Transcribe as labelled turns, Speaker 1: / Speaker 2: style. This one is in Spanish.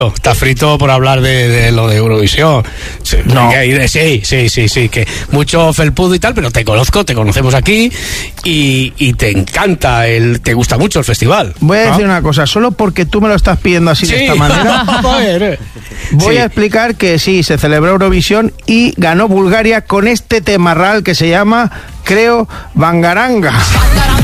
Speaker 1: Está frito por hablar de lo de Eurovisión.
Speaker 2: No.
Speaker 1: Sí, que mucho felpudo y tal, pero te conocemos aquí y te encanta, te gusta mucho el festival.
Speaker 2: Voy a decir una cosa, solo porque tú me lo estás pidiendo así de esta manera, voy a explicar que sí, se celebró Eurovisión y ganó Bulgaria con este temarral que se llama, creo, Bangaranga.